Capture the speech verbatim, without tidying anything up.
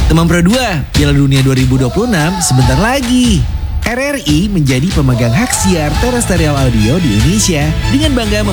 Teman Pro dua, Piala Dunia dua ribu dua puluh enam sebentar lagi. R R I menjadi pemegang hak siar terrestrial audio di Indonesia dengan bangga